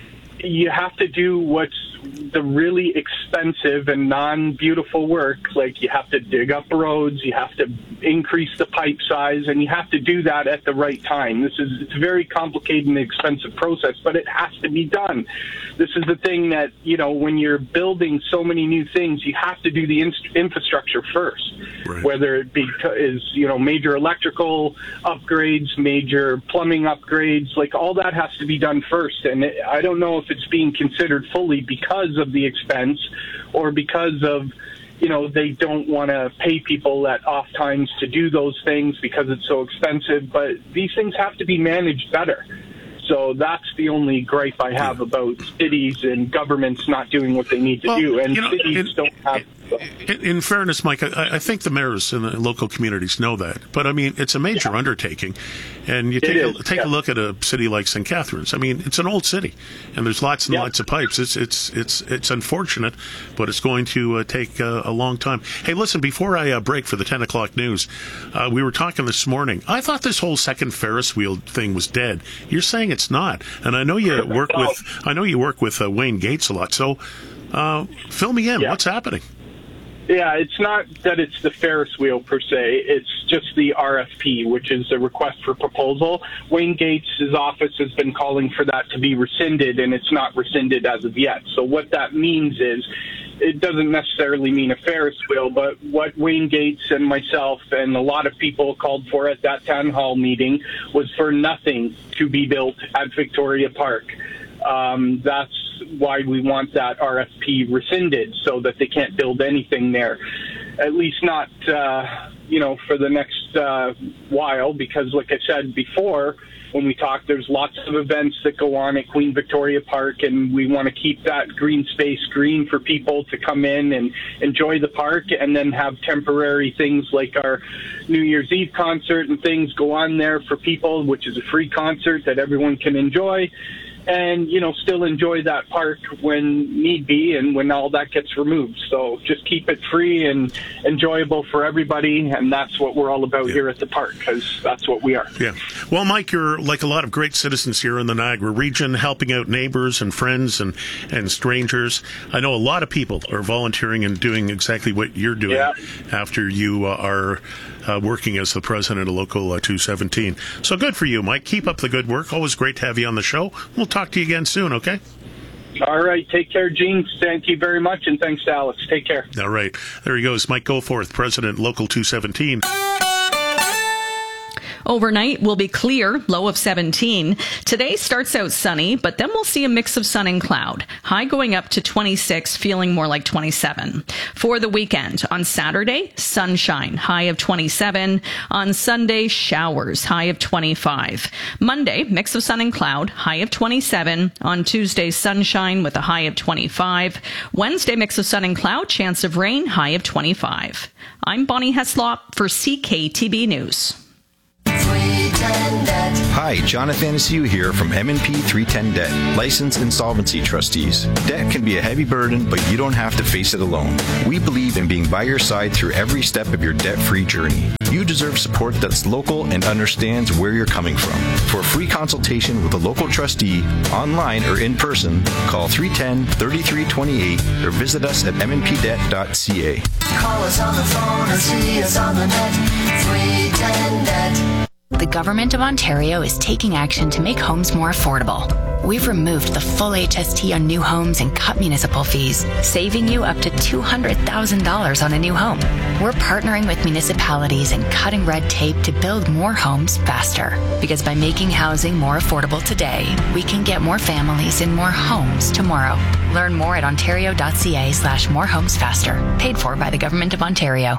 you have to do what's the really expensive and non-beautiful work. Like, you have to dig up roads, you have to increase the pipe size, and you have to do that at the right time. This is, it's a very complicated and expensive process, but it has to be done. This is the thing that, you know, when you're building so many new things, you have to do the in- infrastructure first, right. Whether it be is, you know, major electrical upgrades, major plumbing upgrades, like all that has to be done first. And it, I don't know if it's being considered fully because of the expense or because of, you know, they don't want to pay people at off times to do those things because it's so expensive. But these things have to be managed better. So that's the only gripe I have about cities and governments not doing what they need to well, do. And you know, cities it, don't have... In, in fairness, Mike, I, I think the mayors and the local communities know that. But, I mean, it's a major yeah. undertaking. And you take, a, take yeah. a look at a city like Saint Catharines. I mean, it's an old city, and there's lots and yeah. lots of pipes. It's it's it's it's unfortunate, but it's going to uh, take uh, a long time. Hey, listen, before I uh, break for the ten o'clock news, uh, we were talking this morning. I thought this whole second Ferris wheel thing was dead. You're saying it's not. And I know you work with I know you work with uh, Wayne Gates a lot. So uh, fill me in. Yeah. What's happening? Yeah, it's not that it's the Ferris wheel per se. It's just the R F P, which is a request for proposal. Wayne Gates' office has been calling for that to be rescinded, and it's not rescinded as of yet. So what that means is it doesn't necessarily mean a Ferris wheel, but what Wayne Gates and myself and a lot of people called for at that town hall meeting was for nothing to be built at Victoria Park. Um, that's why we want that R F P rescinded, so that they can't build anything there, at least not, uh, you know, for the next uh, while, because like I said before, when we talked, there's lots of events that go on at Queen Victoria Park, and we want to keep that green space green for people to come in and enjoy the park, and then have temporary things like our New Year's Eve concert and things go on there for people, which is a free concert that everyone can enjoy. and, you know, still enjoy that park when need be and when all that gets removed. So just keep it free and enjoyable for everybody, and that's what we're all about yeah. here at the park, because that's what we are. Yeah. Well, Mike, you're like a lot of great citizens here in the Niagara region, helping out neighbors and friends and, and strangers. I know a lot of people are volunteering and doing exactly what you're doing yeah. after you uh, are uh, working as the president of Local uh, two seventeen. So good for you, Mike. Keep up the good work. Always great to have you on the show. We'll talk to you again soon, okay? All right. Take care, Gene. Thank you very much, and thanks to Alex. Take care. All right. There he goes, Mike Goforth, President, Local two seventeen. Overnight will be clear, low of seventeen. Today starts out sunny, but then we'll see a mix of sun and cloud. High going up to twenty-six, feeling more like twenty-seven. For the weekend, on Saturday, sunshine, high of twenty-seven. On Sunday, showers, high of twenty-five. Monday, mix of sun and cloud, high of twenty-seven. On Tuesday, sunshine with a high of twenty-five. Wednesday, mix of sun and cloud, chance of rain, high of twenty-five. I'm Bonnie Heslop for C K T B News. Hi, Jonathan Anastasia here from M and P three ten Debt, licensed insolvency trustees. Debt can be a heavy burden, but you don't have to face it alone. We believe in being by your side through every step of your debt-free journey. You deserve support that's local and understands where you're coming from. For a free consultation with a local trustee, online or in person, call three one zero, three three two eight or visit us at m n p debt dot c a. Call us on the phone or see us on the net. three ten Debt. The Government of Ontario is taking action to make homes more affordable. We've removed the full H S T on new homes and cut municipal fees, saving you up to two hundred thousand dollars on a new home. We're partnering with municipalities and cutting red tape to build more homes faster. Because by making housing more affordable today, we can get more families in more homes tomorrow. Learn more at ontario.ca slash more homes faster. Paid for by the Government of Ontario.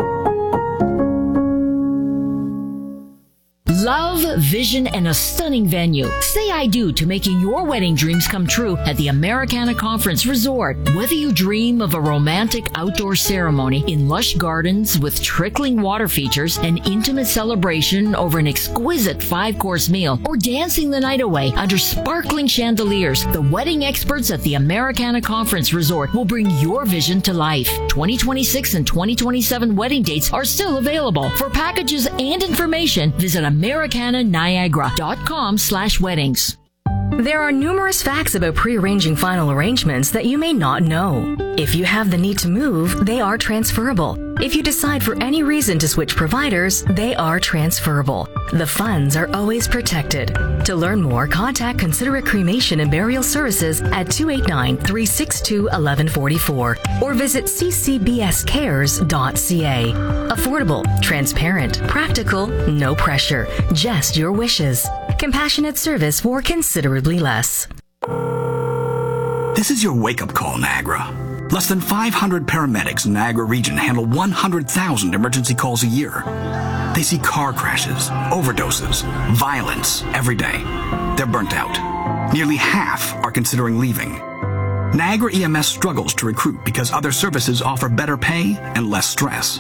Love, vision, and a stunning venue. Say I do to making your wedding dreams come true at the Americana Conference Resort. Whether you dream of a romantic outdoor ceremony in lush gardens with trickling water features, an intimate celebration over an exquisite five-course meal, or dancing the night away under sparkling chandeliers, the wedding experts at the Americana Conference Resort will bring your vision to life. twenty twenty-six and twenty twenty-seven wedding dates are still available. For packages and information, visit Americana Niagara dot com slash weddings. There are numerous facts about pre-arranging final arrangements that you may not know. If you have the need to move, they are transferable. If you decide for any reason to switch providers, they are transferable. The funds are always protected. To learn more, contact Considerate Cremation and Burial Services at two eight nine, three six two, one one four four or visit c c b s cares dot c a. Affordable, transparent, practical, no pressure, just your wishes. Compassionate service for considerably less. This is your wake-up call, Niagara. Less than five hundred paramedics in the Niagara region handle one hundred thousand emergency calls a year. They see car crashes, overdoses, violence every day. They're burnt out. Nearly half are considering leaving. Niagara E M S struggles to recruit because other services offer better pay and less stress.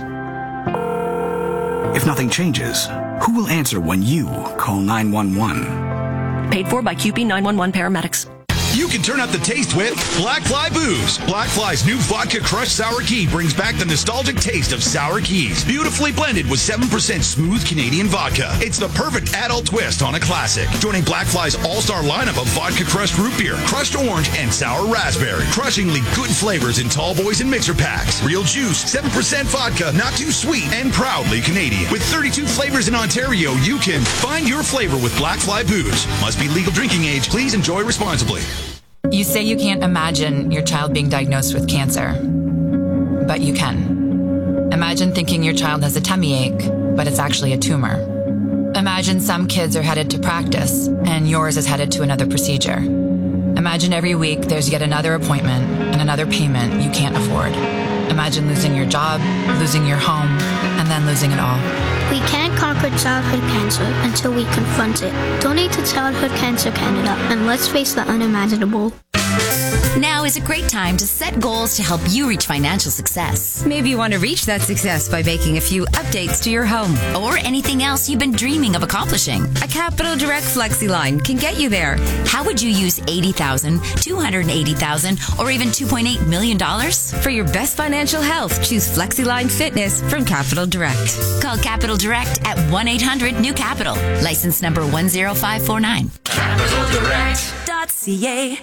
If nothing changes, who will answer when you call nine one one? Paid for by Q P nine one one paramedics. You can turn up the taste with Black Fly Booze. Black Fly's new vodka crushed sour key brings back the nostalgic taste of sour keys. Beautifully blended with seven percent smooth Canadian vodka. It's the perfect adult twist on a classic. Joining Black Fly's all-star lineup of vodka crushed root beer, crushed orange, and sour raspberry. Crushingly good flavors in tall boys and mixer packs. Real juice, seven percent vodka, not too sweet, and proudly Canadian. With thirty-two flavors in Ontario, you can find your flavor with Black Fly Booze. Must be legal drinking age. Please enjoy responsibly. You say you can't imagine your child being diagnosed with cancer, but you can. Imagine thinking your child has a tummy ache, but it's actually a tumor. Imagine some kids are headed to practice, and yours is headed to another procedure. Imagine every week there's yet another appointment and another payment you can't afford. Imagine losing your job, losing your home, and then losing it all. We can't conquer childhood cancer until we confront it. Donate to Childhood Cancer Canada and let's face the unimaginable. Now is a great time to set goals to help you reach financial success. Maybe you want to reach that success by making a few updates to your home. Or anything else you've been dreaming of accomplishing. A Capital Direct FlexiLine can get you there. How would you use eighty thousand dollars, two hundred eighty thousand dollars, or even two point eight million dollars? For your best financial health, choose FlexiLine Fitness from Capital Direct. Call Capital Direct at one eight hundred new capital. License number one zero five four nine. Capital Direct dot C A.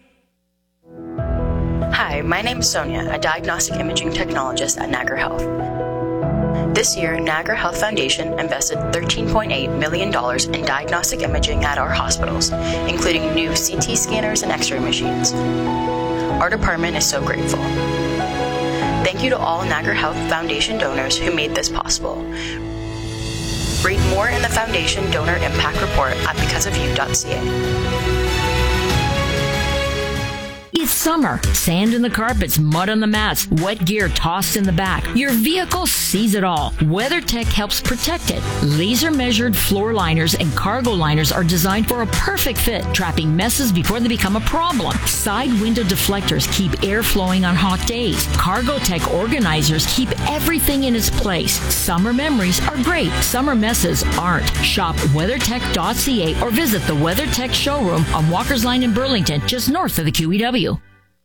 Hi, my name is Sonia, a diagnostic imaging technologist at Niagara Health. This year, Niagara Health Foundation invested thirteen point eight million dollars in diagnostic imaging at our hospitals, including new C T scanners and X-ray machines. Our department is so grateful. Thank you to all Niagara Health Foundation donors who made this possible. Read more in the Foundation Donor Impact Report at because of you dot C A. It's summer. Sand in the carpets, mud on the mats, wet gear tossed in the back. Your vehicle sees it all. WeatherTech helps protect it. Laser measured floor liners and cargo liners are designed for a perfect fit, trapping messes before they become a problem. Side window deflectors keep air flowing on hot days. CargoTech organizers keep everything in its place. Summer memories are great. Summer messes aren't. Shop WeatherTech dot C A or visit the WeatherTech showroom on Walker's Line in Burlington, just north of the Q E W.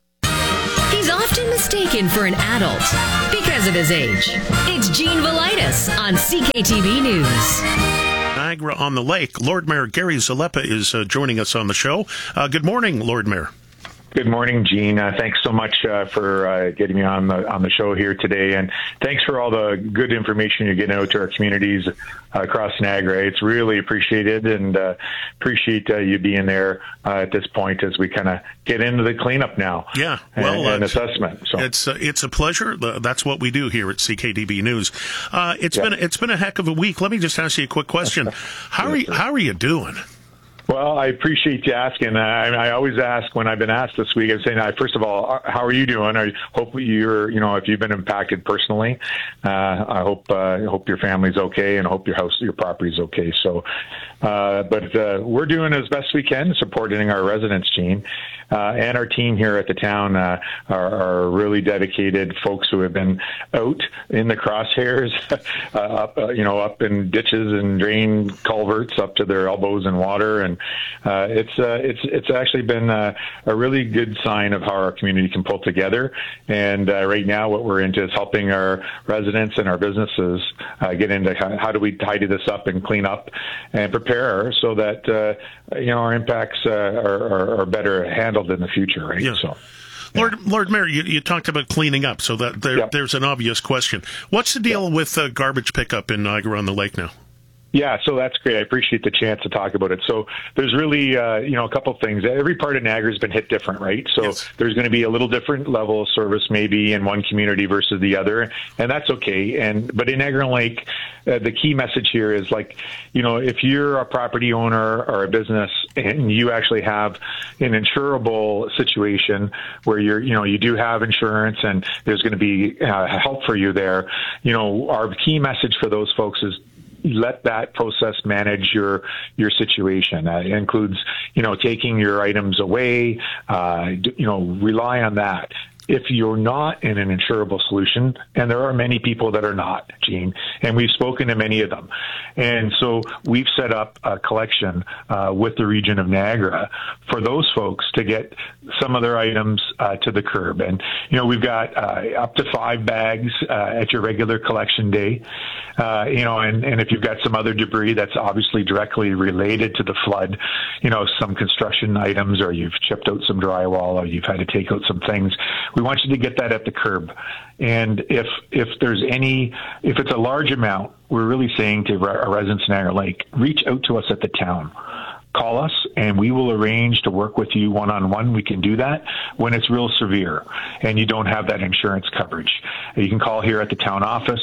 He's often mistaken for an adult because of his age. It's Gene Velitis on C K T V News. Niagara on the Lake. Lord Mayor Gary Zalepa is uh, joining us on the show. Uh, good morning, Lord Mayor. Good morning, Gene. Uh, thanks so much uh, for uh, getting me on the on the show here today, and thanks for all the good information you're getting out to our communities uh, across Niagara. It's really appreciated, and uh, appreciate uh, you being there uh, at this point as we kind of get into the cleanup now. Yeah, well, and, and uh, assessment. So it's uh, it's a pleasure. That's what we do here at C K D B News. Uh, it's yeah. been it's been a heck of a week. Let me just ask you a quick question. How are you, how are you doing? Well, I appreciate you asking. I, I always ask when I've been asked this week. I'm saying, first of all, how are you doing? I hope you're, you know, if you've been impacted personally, uh, I hope, uh, hope your family's okay, and hope your house, your property's okay. So, uh, but uh, we're doing as best we can, supporting our residents, Gene. Uh, and our team here at the town uh, are, are really dedicated folks who have been out in the crosshairs, uh, up, uh, you know, up in ditches and drain culverts up to their elbows in water, and uh, it's uh, it's it's actually been uh, a really good sign of how our community can pull together. And uh, right now, what we're into is helping our residents and our businesses uh, get into how, how do we tidy this up and clean up and prepare so that uh, you know our impacts uh, are, are, are better handled in the future, right? Yeah. So, Lord, Lord Mayor, you, you talked about cleaning up, so that there, yep. there's an obvious question. What's the deal yep. with uh, garbage pickup in Niagara on the Lake now? Yeah, so that's great. I appreciate the chance to talk about it. So there's really, uh, you know, a couple of things. Every part of Niagara has been hit different, right? So yes. there's going to be a little different level of service maybe in one community versus the other, and that's okay. And but in Niagara Lake, uh, the key message here is like, you know, if you're a property owner or a business and you actually have an insurable situation where you're, you know, you do have insurance and there's going to be uh, help for you there, you know, our key message for those folks is let that process manage your your situation. Uh, it includes, you know, taking your items away, uh, you know, rely on that. If you're not in an insurable solution, and there are many people that are not, Gene, and we've spoken to many of them. And so we've set up a collection uh, with the region of Niagara for those folks to get some of their items uh, to the curb. And, you know, we've got uh, up to five bags uh, at your regular collection day. Uh, you know, and, and if you've got some other debris that's obviously directly related to the flood, you know, some construction items, or you've chipped out some drywall, or you've had to take out some things, we want you to get that at the curb. And if if there's any, if it's a large amount, we're really saying to our residents in Niagara Lake, reach out to us at the town. Call us, and we will arrange to work with you one-on-one. We can do that when it's real severe and you don't have that insurance coverage. You can call here at the town office.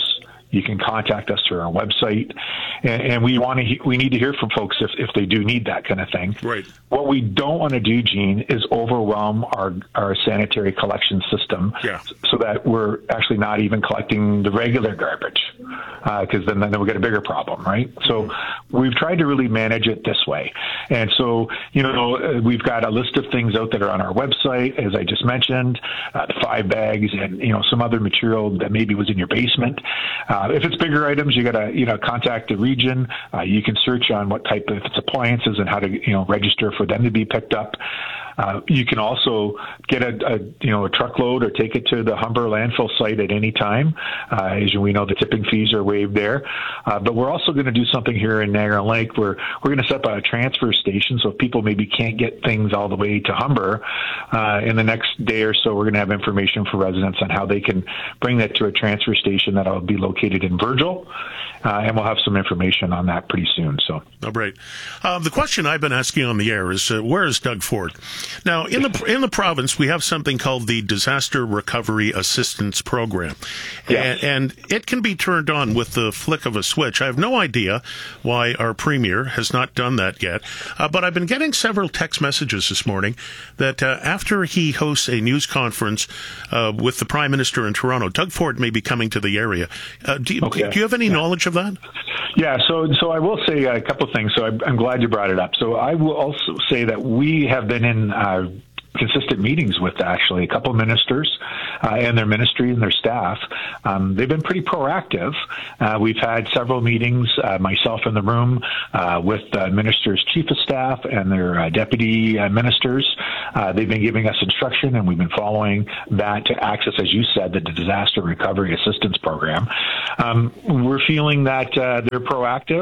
You can contact us through our website, and, and we want to we need to hear from folks if, if they do need that kind of thing. Right. What we don't want to do, Gene, is overwhelm our our sanitary collection system, yeah. so that we're actually not even collecting the regular garbage, because uh, then then we get a bigger problem, right? So we've tried to really manage it this way, and so you know we've got a list of things out that are on our website, as I just mentioned, uh, the five bags, and you know some other material that maybe was in your basement. Uh, if it's bigger items, you got to you know contact the region. Uh, you can search on what type of if it's appliances and how to you know register for them to be picked up. Uh, you can also get a, a you know a truckload or take it to the Humber landfill site at any time. Uh, as we know, the tipping fees are waived there. Uh, but we're also going to do something here in Niagara Lake where we're going to set up a transfer station. So if people maybe can't get things all the way to Humber, uh, in the next day or so, we're going to have information for residents on how they can bring that to a transfer station that will be located in Virgil. Uh, and we'll have some information on that pretty soon. So, oh, great. Uh, the question I've been asking on the air is, uh, where is Doug Ford? Now, in the in the province, we have something called the Disaster Recovery Assistance Program, yes. and, and it can be turned on with the flick of a switch. I have no idea why our premier has not done that yet, uh, but I've been getting several text messages this morning that uh, after he hosts a news conference uh, with the Prime Minister in Toronto, Doug Ford may be coming to the area. Uh, do, you, okay. do you have any yeah. knowledge of that? Yeah, so so I will say a couple of things. So I, I'm glad you brought it up. So I will also say that we have been in uh, consistent meetings with actually a couple of ministers uh, and their ministry and their staff. Um, they've been pretty proactive. Uh, we've had several meetings, uh, myself in the room, uh, with the minister's chief of staff and their uh, deputy uh, ministers. Uh, they've been giving us instruction, and we've been following that to access, as you said, the Disaster Recovery Assistance Program. Um, we're feeling that uh, they're proactive.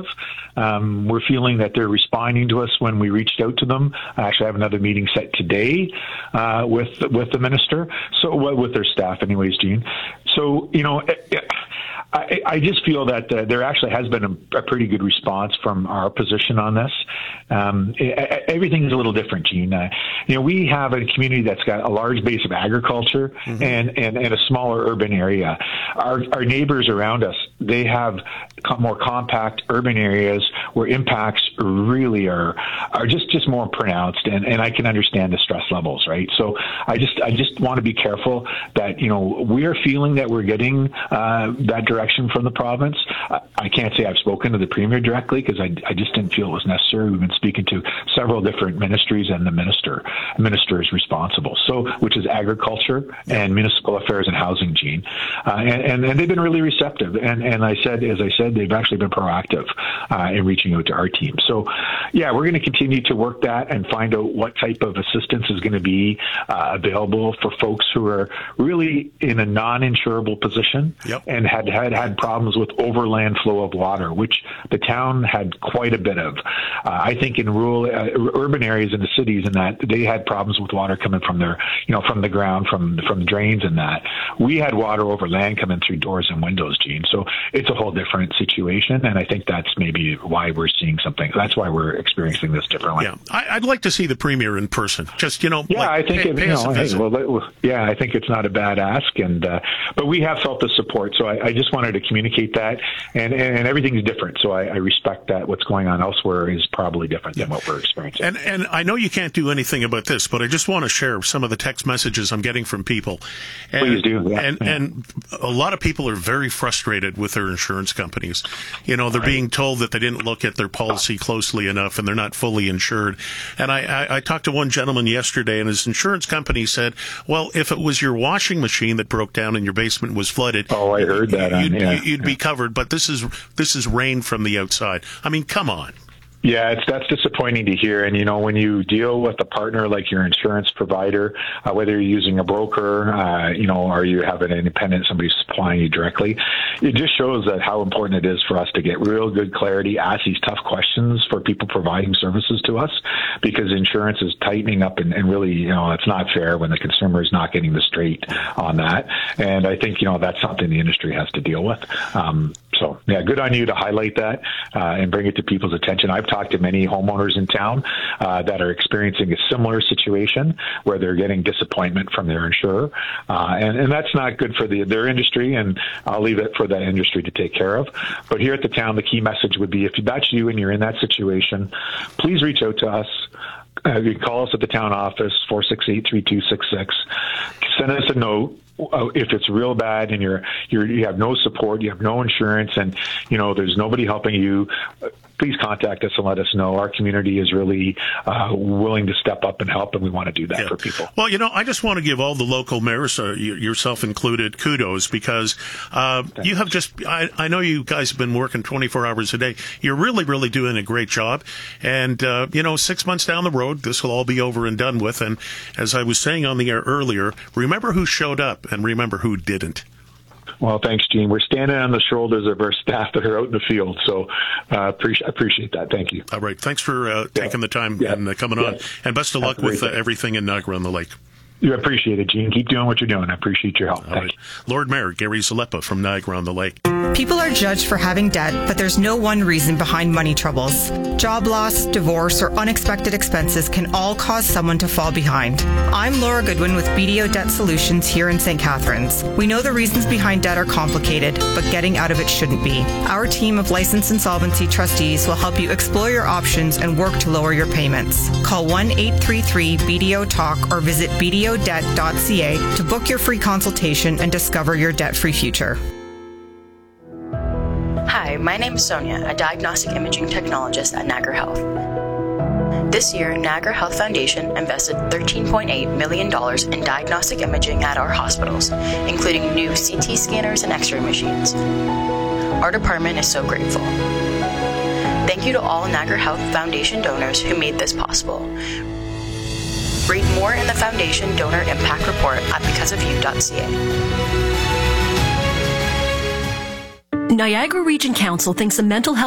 Um, we're feeling that they're responding to us when we reached out to them. I actually have another meeting set today uh, with with the minister, so with their staff, anyways, Gene. So you know. It, it, I, I just feel that uh, there actually has been a, a pretty good response from our position on this. Um, it, everything is a little different, Gene. Uh, you know, we have a community that's got a large base of agriculture mm-hmm. and, and, and a smaller urban area. Our, our neighbors around us, they have more compact urban areas where impacts really are are just, just more pronounced, and, and I can understand the stress levels, right? So I just I just want to be careful that, you know, we are feeling that we're getting uh, that direction from the province. I, I can't say I've spoken to the Premier directly because I, I just didn't feel it was necessary. We've been speaking to several different ministries and the minister minister is responsible, so which is agriculture and municipal affairs and housing, Gene. Uh, and, and, and they've been really receptive. And, and I said, as I said, they've actually been proactive uh, in reaching out to our team. So, yeah, we're going to continue to work that and find out what type of assistance is going to be uh, available for folks who are really in a non-insurable position yep. and had, had had problems with overland flow of water, which the town had quite a bit of. Uh, I think in rural, uh, urban areas in the cities and that, they had problems with water coming from their, you know, from the ground, from from the drains and that. We had water over land coming through doors and windows, Gene. So it's a whole different situation, and I think that's maybe why we're seeing something. That's why we're experiencing this differently. Yeah, I, I'd like to see the Premier in person. Just, you know, yeah, like, I think pay, it, pay you us know, a hey, visit. well, yeah, I think it's not a bad ask, and uh, but we have felt the support. So I, I just wanted to communicate that, and and everything's different. So I, I respect that what's going on elsewhere is probably different than what we're experiencing. And and I know you can't do anything about this, but I just want to share some of the text messages I'm getting from people. And, Please do. Yeah. And yeah. and a lot of people are very frustrated with their insurance companies. You know, they're right. being told that they didn't look at their policy closely enough and they're not fully insured. And I, I, I talked to one gentleman yesterday, and his insurance company said, well, if it was your washing machine that broke down and your basement was flooded, oh, I heard that. You'd, on, yeah. you'd yeah. be covered. But this is this is rain from the outside. I mean, come on. Yeah, it's that's disappointing to hear. And, you know, when you deal with a partner like your insurance provider, uh, whether you're using a broker, uh, you know, or you have an independent, somebody supplying you directly, it just shows that how important it is for us to get real good clarity, ask these tough questions for people providing services to us, because insurance is tightening up, and, and really, you know, it's not fair when the consumer is not getting the straight on that. And I think, you know, that's something the industry has to deal with. Um, so, Yeah, good on you to highlight that uh, and bring it to people's attention. I've talked to many homeowners in town uh, that are experiencing a similar situation where they're getting disappointment from their insurer, uh, and, and that's not good for the, their industry, and I'll leave it for that industry to take care of. But here at the town, the key message would be, if that's you and you're in that situation, please reach out to us. Uh, you can call us at the town office, four six eight, three two six six. Send us a note. Uh, if it's real bad and you're, you're you have no support, you have no insurance, and you know there's nobody helping you, uh, please contact us and let us know. Our community is really uh, willing to step up and help, and we want to do that yeah. for people. Well, you know, I just want to give all the local mayors, uh, yourself included, kudos, because uh, you have just, I, I know you guys have been working twenty-four hours a day. You're really, really doing a great job. And, uh, you know, six months down the road, this will all be over and done with. And as I was saying on the air earlier, remember who showed up and remember who didn't. Well, thanks, Gene. We're standing on the shoulders of our staff that are out in the field, so uh, appreciate appreciate that. Thank you. All right. Thanks for uh, taking yeah. the time yeah. and uh, coming yeah. on. And best of luck with uh, everything in Niagara-on-the-Lake. You appreciate it, Gene. Keep doing what you're doing. I appreciate your help. All right. Lord Mayor Gary Zalepa from Niagara-on-the-Lake. People are judged for having debt, but there's no one reason behind money troubles. Job loss, divorce, or unexpected expenses can all cause someone to fall behind. I'm Laura Goodwin with B D O Debt Solutions here in Saint Catharines. We know the reasons behind debt are complicated, but getting out of it shouldn't be. Our team of licensed insolvency trustees will help you explore your options and work to lower your payments. Call one eight three three B D O talk or visit b d o debt dot c a to book your free consultation and discover your debt-free future. Hi, my name is Sonia, a diagnostic imaging technologist at Niagara Health. This year, Niagara Health Foundation invested thirteen point eight million dollars in diagnostic imaging at our hospitals, including new C T scanners and X-ray machines. Our department is so grateful. Thank you to all Niagara Health Foundation donors who made this possible. Read more in the Foundation Donor Impact Report at because of you dot c a. Niagara Region Council thinks the mental health